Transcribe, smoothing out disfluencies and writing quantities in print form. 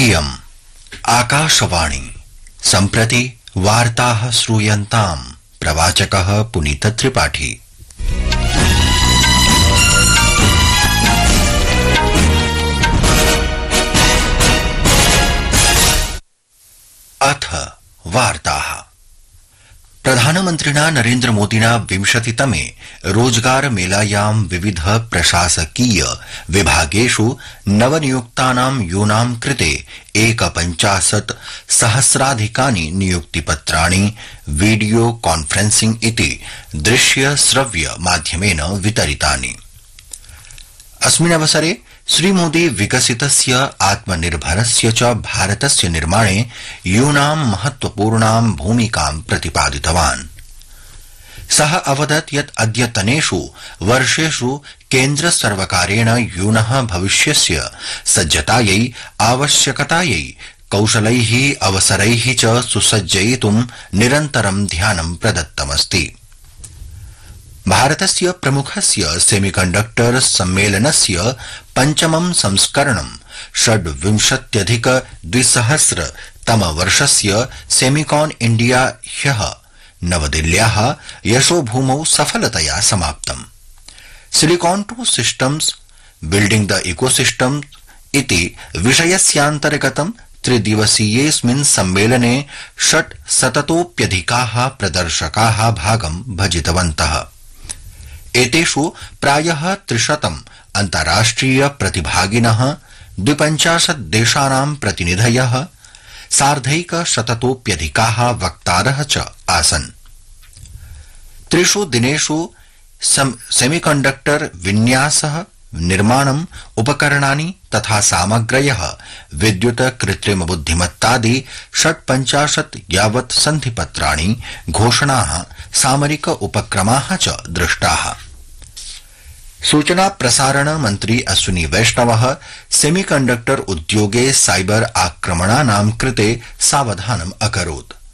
इयम् आकाशवाणी सम्प्रति वार्ताः श्रूयन्ताम् प्रवाचकः पुनीत त्रिपाठी। अथ वार्ताः। प्रधानमन्त्रिणा नरेन्द्र मोदिना 20तमे रोजगार मेलायां विविध प्रशासकीय विभागेषु नवनियुक्तानां यूनां कृते 51,000 नियुक्तिपत्राणि वीडियो कॉन्फ्रेंसिंग इति दृश्य श्रव्य माध्यमेन वितरितानि। अस्मिन् अवसरे श्रीमोदी विकसितस्य आत्मनिर्भरस्य च भारतस्य निर्माणे यूनां महत्वपूर्णां भूमिकां प्रतिपादितवान्। सः अवदत् यत् अद्यतनेषु वर्षेषु केन्द्र सर्वकारेण यूनः भविष्यस्य सज्जतायै आवश्यकतायै कौशलैः अवसरैः च सुसज्जयितुं निरन्तरं ध्यानं प्रदत्तमस्ति। भारतस्य प्रमुखस्य सेमीकण्डक्टर सम्मेलनस्य पञ्चमं संस्करणं 26,200 सेमिकॉन इंडिया ह्यः नवदिल्ल्याः यशोभूमौ सफलतया समाप्तम्। Silicon two systems building the ecosystem इति विषयस्यान्तर्गतं त्रिदिवसीयेऽस्मिन् सम्मेलने 600तोऽप्यधिकाः प्रदर्शकाः भागं भजितवन्तः। एतेषु प्रायः 300 अन्ताराष्ट्रिय प्रतिभागिनः, 52 देशानां प्रतिनिधयः, 150तोऽप्यधिकाः वक्तारः च आसन्। त्रिषु दिनेषु सेमीकण्डक्टर विन्यासः, निर्माणम्, उपकरणानि तथा सामग्र्यः, विद्युत, कृत्रिम बुद्धिमत्तादि 56 यावत् सन्धिपत्राणि, घोषणाः, सामरिक उपक्रमाः च दृष्टाः। सूचना प्रसारण मन्त्री अश्विनी वैष्णवः सेमीकण्डक्टर उद्योगे साइबर आक्रमणानां कृते सावधानम् अकरोत्।